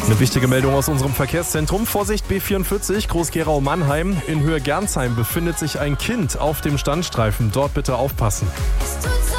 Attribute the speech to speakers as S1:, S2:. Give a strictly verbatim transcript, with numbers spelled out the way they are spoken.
S1: Eine wichtige Meldung aus unserem Verkehrszentrum. Vorsicht B vierundvierzig, Groß-Gerau-Mannheim. In Höhe Gernsheim befindet sich ein Kind auf dem Standstreifen. Dort bitte aufpassen.